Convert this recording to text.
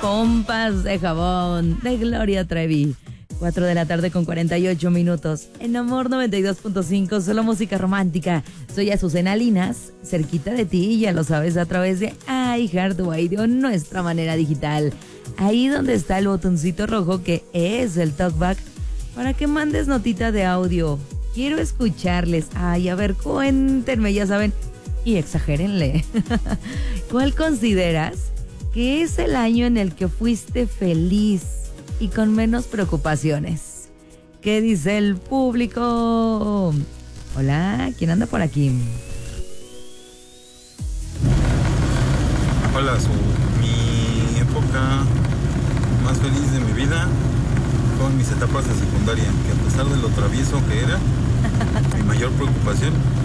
pompas de jabón de Gloria Trevi. 4 de la tarde con 48 minutos. En Amor 92.5, solo música romántica. Soy Azucena Linas, cerquita de ti, ya lo sabes, a través de iHeartRadio, nuestra manera digital. Ahí donde está el botoncito rojo que es el talkback para que mandes notita de audio. Quiero escucharles. Ay, a ver, cuéntenme, ya saben, y exagérenle. ¿Cuál consideras que es el año en el que fuiste feliz y con menos preocupaciones? ¿Qué dice el público? Hola, ¿quién anda por aquí? Hola, mi época más feliz de mi vida fueron mis etapas de secundaria, que a pesar de lo travieso que era, mi mayor preocupación